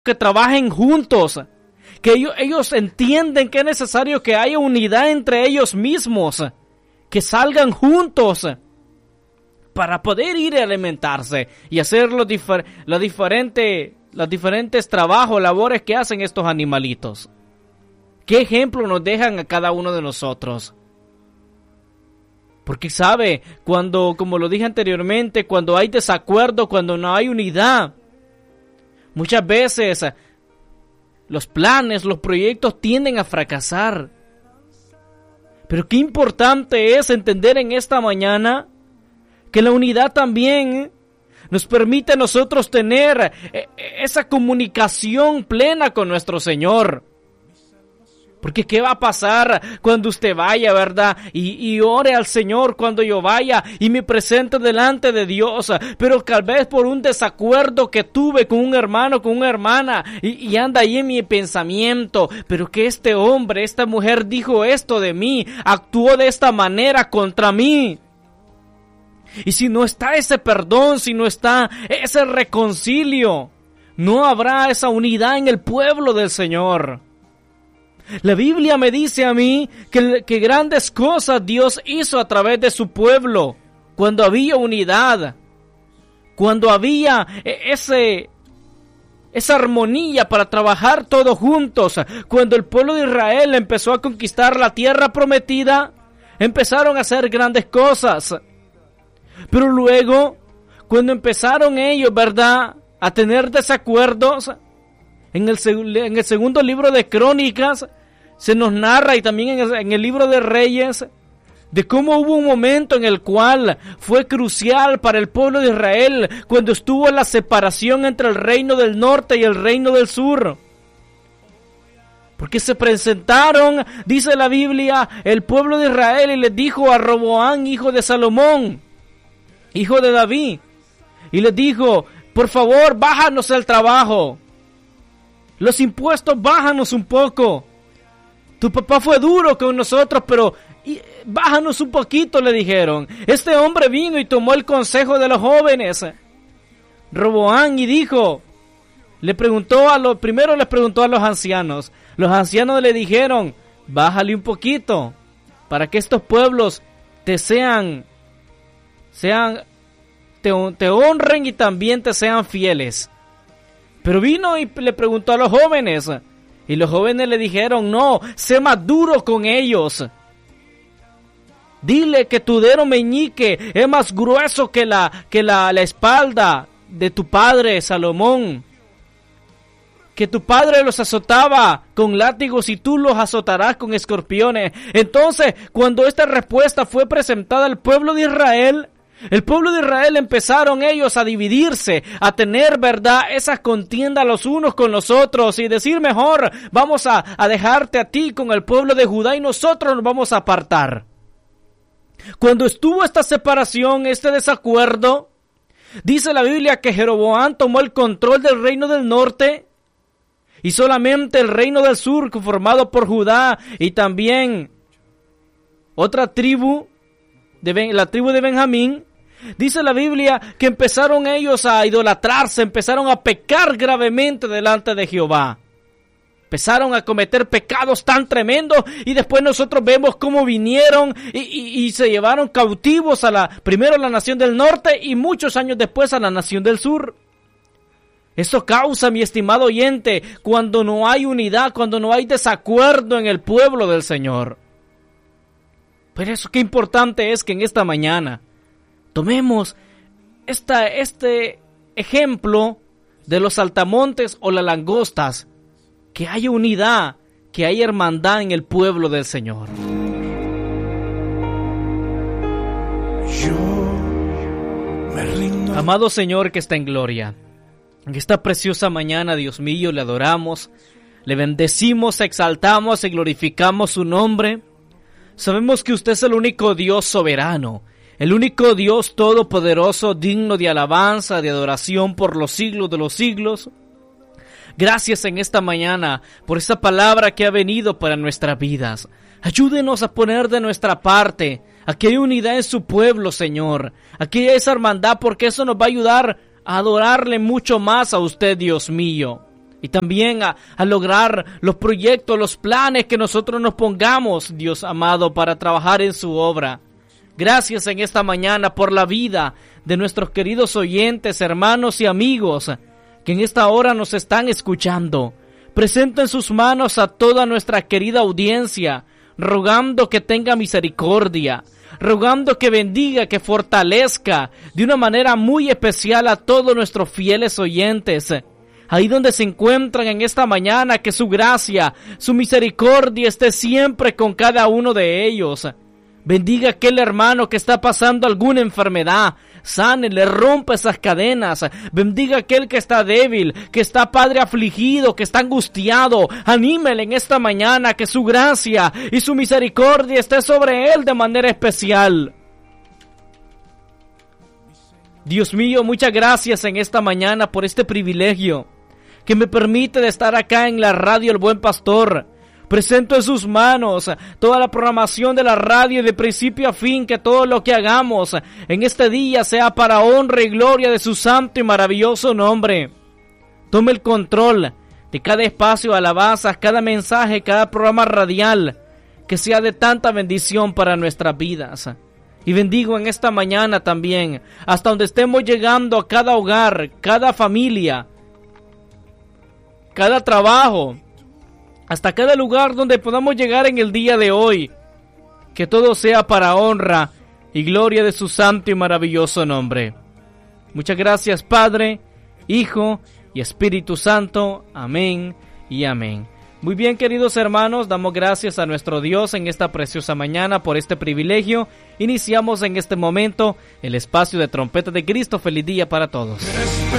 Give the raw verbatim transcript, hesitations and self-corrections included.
que trabajen juntos, que ellos, ellos entienden que es necesario que haya unidad entre ellos mismos, que salgan juntos para poder ir a alimentarse y hacer los, difer- los, diferente, los diferentes trabajos, labores que hacen estos animalitos. ¿Qué ejemplo nos dejan a cada uno de nosotros? Porque sabe, cuando, como lo dije anteriormente, cuando hay desacuerdo, cuando no hay unidad, muchas veces los planes, los proyectos tienden a fracasar. Pero qué importante es entender en esta mañana que la unidad también nos permite a nosotros tener esa comunicación plena con nuestro Señor. Porque ¿qué va a pasar cuando usted vaya, verdad? Y, y ore al Señor cuando yo vaya y me presente delante de Dios. Pero tal vez por un desacuerdo que tuve con un hermano, con una hermana. Y, y anda ahí en mi pensamiento. Pero que este hombre, esta mujer dijo esto de mí. Actuó de esta manera contra mí. Y si no está ese perdón, si no está ese reconcilio, no habrá esa unidad en el pueblo del Señor. La Biblia me dice a mí que, que grandes cosas Dios hizo a través de su pueblo, cuando había unidad, cuando había ese, esa armonía para trabajar todos juntos, cuando el pueblo de Israel empezó a conquistar la tierra prometida, empezaron a hacer grandes cosas. Pero luego, cuando empezaron ellos, ¿verdad?, a tener desacuerdos, en el, en el segundo libro de Crónicas, se nos narra, y también en el, en el libro de Reyes, de cómo hubo un momento en el cual fue crucial para el pueblo de Israel, cuando estuvo la separación entre el reino del norte y el reino del sur. Porque se presentaron, dice la Biblia, el pueblo de Israel y les dijo a Roboam, hijo de Salomón, hijo de David, y les dijo, por favor, bájanos el trabajo. Los impuestos, bájanos un poco. Tu papá fue duro con nosotros, pero bájanos un poquito, le dijeron. Este hombre vino y tomó el consejo de los jóvenes, Roboam, y dijo, le preguntó a los, primero les preguntó a los ancianos. Los ancianos le dijeron, bájale un poquito, para que estos pueblos te sean, sean, te, te honren y también te sean fieles. Pero vino y le preguntó a los jóvenes, y los jóvenes le dijeron, no, sé más duro con ellos. Dile que tu dedo meñique es más grueso que la, que la, la espalda de tu padre Salomón. Que tu padre los azotaba con látigos y tú los azotarás con escorpiones. Entonces, cuando esta respuesta fue presentada al pueblo de Israel, el pueblo de Israel empezaron ellos a dividirse, a tener, verdad, esas contiendas los unos con los otros y decir, mejor vamos a, a dejarte a ti con el pueblo de Judá y nosotros nos vamos a apartar. Cuando estuvo esta separación, este desacuerdo, dice la Biblia que Jeroboam tomó el control del reino del norte y solamente el reino del sur, formado por Judá y también otra tribu, de ben, la tribu de Benjamín. Dice la Biblia que empezaron ellos a idolatrarse, empezaron a pecar gravemente delante de Jehová. Empezaron a cometer pecados tan tremendos y después nosotros vemos cómo vinieron y, y, y se llevaron cautivos a la, primero a la nación del norte y muchos años después a la nación del sur. Eso causa, mi estimado oyente, cuando no hay unidad, cuando no hay desacuerdo en el pueblo del Señor. Pero eso qué importante es que en esta mañana tomemos esta, este ejemplo de los saltamontes o las langostas, que haya unidad, que haya hermandad en el pueblo del Señor. Yo me rindo. Amado Señor que está en gloria, en esta preciosa mañana, Dios mío, le adoramos, le bendecimos, exaltamos y glorificamos su nombre. Sabemos que usted es el único Dios soberano, el único Dios todopoderoso, digno de alabanza, de adoración por los siglos de los siglos. Gracias en esta mañana por esa palabra que ha venido para nuestras vidas. Ayúdenos a poner de nuestra parte, a que haya unidad en su pueblo, Señor, a que haya esa hermandad, porque eso nos va a ayudar a adorarle mucho más a usted, Dios mío. Y también a, a lograr los proyectos, los planes que nosotros nos pongamos, Dios amado, para trabajar en su obra. Gracias en esta mañana por la vida de nuestros queridos oyentes, hermanos y amigos que en esta hora nos están escuchando. Presento en sus manos a toda nuestra querida audiencia, rogando que tenga misericordia, rogando que bendiga, que fortalezca de una manera muy especial a todos nuestros fieles oyentes. Ahí donde se encuentran en esta mañana, que su gracia, su misericordia esté siempre con cada uno de ellos. Bendiga a aquel hermano que está pasando alguna enfermedad. Sánele, rompa esas cadenas. Bendiga a aquel que está débil, que está, Padre, afligido, que está angustiado. Anímele en esta mañana, que su gracia y su misericordia esté sobre él de manera especial. Dios mío, muchas gracias en esta mañana por este privilegio que me permite de estar acá en la radio El Buen Pastor. Presento en sus manos toda la programación de la radio de principio a fin, que todo lo que hagamos en este día sea para honra y gloria de su santo y maravilloso nombre. Tome el control de cada espacio de alabanzas, cada mensaje, cada programa radial, que sea de tanta bendición para nuestras vidas. Y bendigo en esta mañana también, hasta donde estemos llegando, a cada hogar, cada familia, cada trabajo, hasta cada lugar donde podamos llegar en el día de hoy. Que todo sea para honra y gloria de su santo y maravilloso nombre. Muchas gracias, Padre, Hijo y Espíritu Santo. Amén y amén. Muy bien, queridos hermanos, damos gracias a nuestro Dios en esta preciosa mañana por este privilegio. Iniciamos en este momento el espacio de Trompeta de Cristo. Feliz día para todos.